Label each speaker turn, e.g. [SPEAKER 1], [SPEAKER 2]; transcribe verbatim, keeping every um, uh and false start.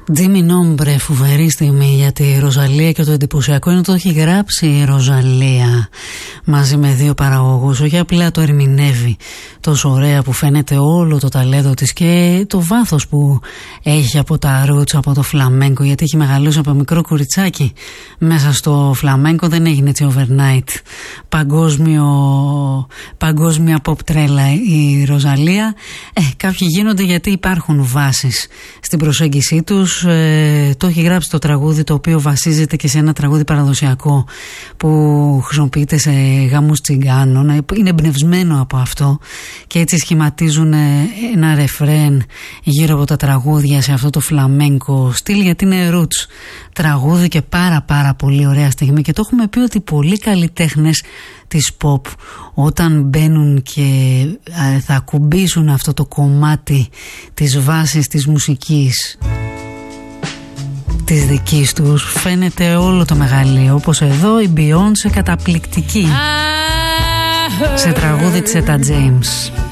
[SPEAKER 1] Τζίμι Νόμπρε, φοβερή στιγμή για τη Ροζαλία, και το εντυπωσιακό είναι ότι το έχει γράψει η Ροζαλία μαζί με δύο παραγωγούς. Όχι απλά το ερμηνεύει τόσο ωραία που φαίνεται όλο το ταλέντο της και το βάθος που έχει από τα roots, από το φλαμέγκο, γιατί έχει μεγαλώσει από μικρό κουριτσάκι μέσα στο φλαμέγκο. Δεν έγινε έτσι overnight παγκόσμιο, παγκόσμια pop τρέλα η Ροζαλία. Ε, κάποιοι γίνονται γιατί υπάρχουν βάσεις στην προσέγγιση τους. Ε, το έχει γράψει το τραγούδι, το οποίο βασίζεται και σε ένα τραγούδι παραδοσιακό που χρησιμοποιείται σε γάμους τσιγκάνων. Είναι εμπνευσμένο από αυτό και έτσι σχηματίζουν ένα ρεφρέν γύρω από τα τραγούδια σε αυτό το φλαμέγκο στυλ, γιατί είναι roots τραγούδι και πάρα πάρα πολύ ωραία στιγμή. Και το έχουμε πει ότι πολλοί καλλιτέχνες της pop, όταν μπαίνουν και θα ακουμπήσουν αυτό το κομμάτι της βάσης της μουσικής της δικής τους, φαίνεται όλο το μεγαλείο. Όπως εδώ η Beyoncé, καταπληκτική σε τραγούδι της Etta James.